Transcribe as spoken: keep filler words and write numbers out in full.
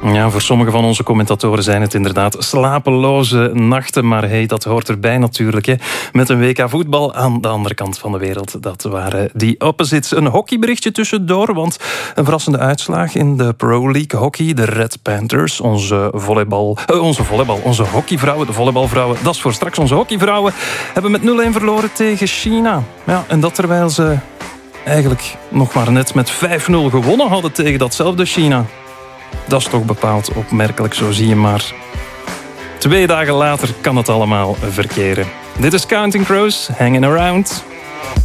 Ja, voor sommige van onze commentatoren zijn het inderdaad slapeloze nachten. Maar hey, dat hoort erbij natuurlijk. Hè. Met een W K voetbal aan de andere kant van de wereld. Dat waren die opposites. Een hockeyberichtje tussendoor, want een verrassende uitslag in de Pro League hockey. De Red Panthers, onze volleybal, uh, onze volleybal, onze hockeyvrouwen, de volleybalvrouwen, dat is voor straks. Onze hockeyvrouwen hebben met nul-een verloren tegen China. Ja, en dat terwijl ze eigenlijk nog maar net met vijf nul gewonnen hadden tegen datzelfde China. Dat is toch bepaald opmerkelijk, zo zie je maar. Twee dagen later kan het allemaal verkeren. Dit is Counting Crows, Hanging Around.